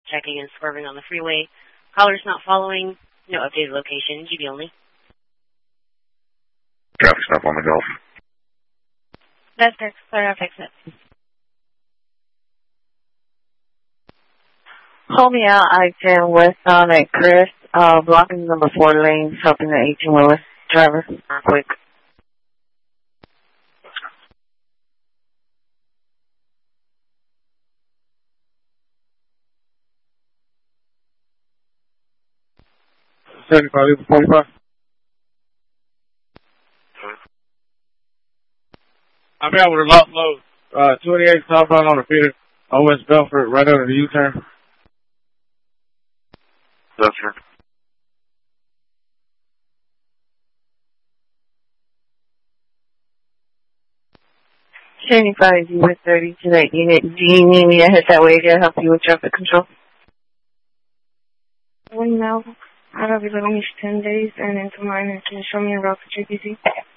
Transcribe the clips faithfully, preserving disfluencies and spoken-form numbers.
checking and swerving on the freeway. Caller's not following. No updated location. G B only. Traffic stop on the Gulf. That's correct. Sorry, I'll fix it. Hold me out, I ten West on at Chris, uh, blocking number four lanes, helping the eighteen-wheeler driver. Quick. seventy-five, forty-five. I'm out with a lot low. Uh, twenty-eight southbound on the feeder on West Belfort, right under the U-turn. That's right. seventy-five, U S thirty to that unit. Do you need me to head that way to help you with traffic control? Well, no. I'll be living these ten days, and then tomorrow can you show me a route for J P C?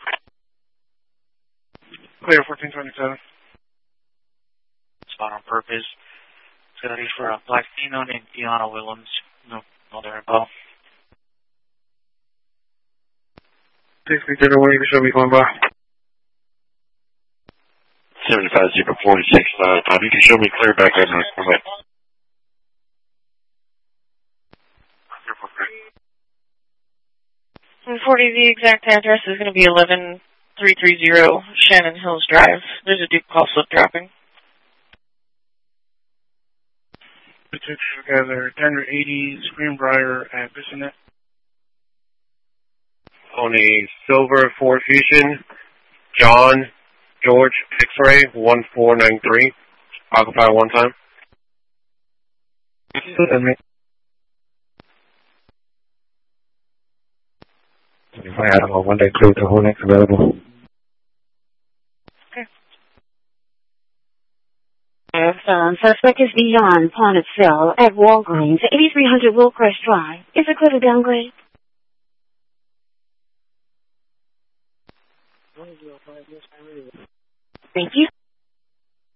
Clear, fourteen twenty-seven. Spot on purpose. It's going to be for a Black Phenom and Deanna Willems. No, no, they're above. sixty to the way to show me going by. seventy-five, zero, forty-six, uh, Tom, you can show me clear back up and come back. forty, the exact address is going to be eleven three thirty Shannon Hills Drive. There's a Duke call slip dropping. The two together, ten eighty Screenbriar at Bissonnet. On a silver Ford Fusion, John George X-Ray one four nine three. Occupy one time. If I had on one day clear the whole next available. Okay. Um, suspect is beyond Ponettville at Walgreens, eighty-three hundred Willcrest Drive. Is it clear to downgrade? Thank you.